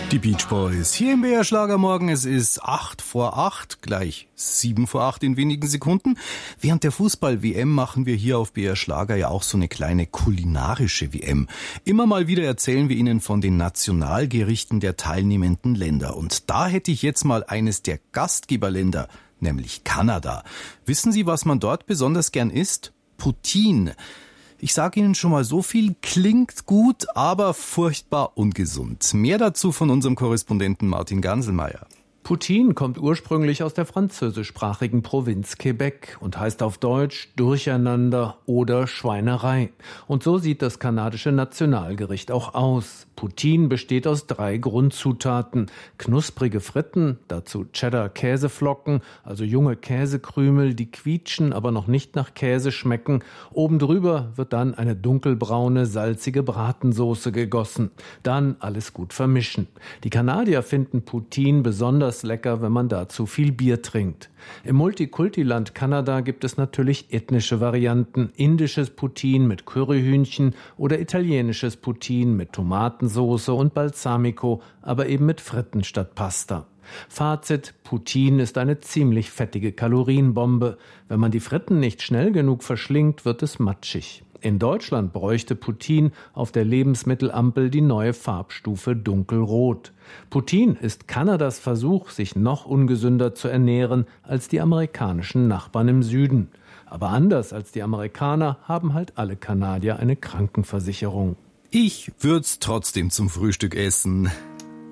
Die Beach Boys hier im BR Schlagermorgen. Es ist 8:08, gleich 7:08 in wenigen Sekunden. Während der Fußball-WM machen wir hier auf BR Schlager ja auch so eine kleine kulinarische WM. Immer mal wieder erzählen wir Ihnen von den Nationalgerichten der teilnehmenden Länder. Und da hätte ich jetzt mal eines der Gastgeberländer, nämlich Kanada. Wissen Sie, was man dort besonders gern isst? Poutine. Ich sage Ihnen schon mal so viel, klingt gut, aber furchtbar ungesund. Mehr dazu von unserem Korrespondenten Martin Ganselmeier. Poutine kommt ursprünglich aus der französischsprachigen Provinz Quebec und heißt auf Deutsch Durcheinander oder Schweinerei. Und so sieht das kanadische Nationalgericht auch aus. Poutine besteht aus 3 Grundzutaten: knusprige Fritten, dazu Cheddar-Käseflocken, also junge Käsekrümel, die quietschen, aber noch nicht nach Käse schmecken. Oben drüber wird dann eine dunkelbraune, salzige Bratensoße gegossen. Dann alles gut vermischen. Die Kanadier finden Poutine besonders lecker, wenn man dazu viel Bier trinkt. Im Multikulti-Land Kanada gibt es natürlich ethnische Varianten: indisches Poutine mit Curryhühnchen oder italienisches Poutine mit Tomatensoße und Balsamico, aber eben mit Fritten statt Pasta. Fazit: Poutine ist eine ziemlich fettige Kalorienbombe. Wenn man die Fritten nicht schnell genug verschlingt, wird es matschig. In Deutschland bräuchte Poutine auf der Lebensmittelampel die neue Farbstufe dunkelrot. Poutine ist Kanadas Versuch, sich noch ungesünder zu ernähren als die amerikanischen Nachbarn im Süden. Aber anders als die Amerikaner haben halt alle Kanadier eine Krankenversicherung. Ich würd's trotzdem zum Frühstück essen.